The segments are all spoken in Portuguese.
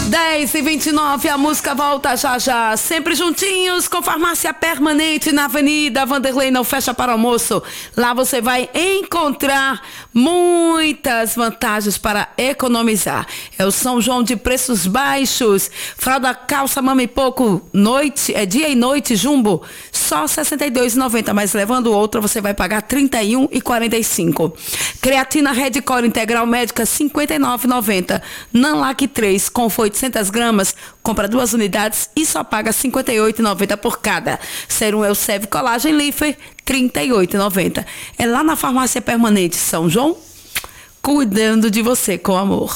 10h29, a música volta já já. Sempre juntinhos com Farmácia Permanente na Avenida Vanderlei, não fecha para almoço. Lá você vai encontrar muitas vantagens para economizar. É o São João de preços baixos. Fralda calça mama e pouco, dia e noite, jumbo, só R$ 62,90. Mas levando outra, você vai pagar R$ 31,45. Creatina Redcore Integral Médica, R$ 59,90. Nanlac 3, com 800 gramas, compra 2 unidades e só paga R$ 58,90 por cada. Serum Elsev Colagem Lifer, R$ 38,90. É lá na Farmácia Permanente São João, cuidando de você com amor.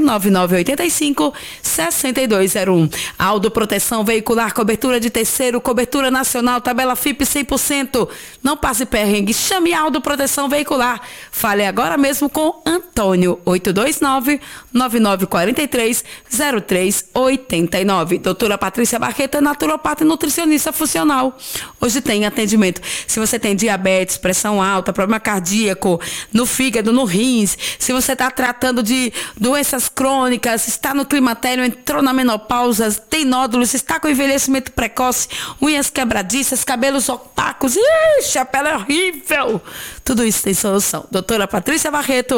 99985-6201. Aldo Proteção Veicular, cobertura de terceiro, cobertura nacional, tabela FIP 100%. Não passe perrengue, chame Aldo Proteção Veicular. Fale agora mesmo com Antônio, 829-9943-0389. Doutora Patrícia Barqueta, naturopata e nutricionista funcional. Hoje tem atendimento. Se você tem diabetes, pressão alta, problema cardíaco, no fígado, no rins, se você está tratando de doenças crônicas, está no climatério, entrou na menopausa, tem nódulos, está com envelhecimento precoce, unhas quebradiças, cabelos opacos, ixi, a pele é horrível. Tudo isso tem solução. Doutora Patrícia Barreto,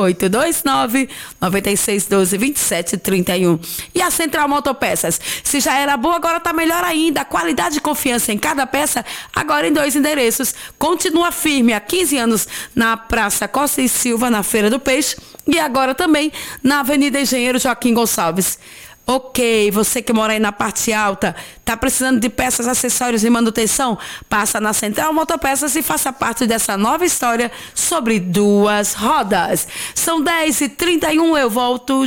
829-9612-2731. E a Central Motopeças? Se já era boa, agora está melhor ainda. Qualidade e confiança em cada peça, agora em 2 endereços. Continua firme há 15 anos na Praça Costa e Silva, na Feira do Peixe. E agora também na Avenida Engenheiro Joaquim Gonçalves. Ok, você que mora aí na parte alta, tá precisando de peças, acessórios e manutenção? Passa na Central Motopeças e faça parte dessa nova história sobre 2 rodas. São 10h31, eu volto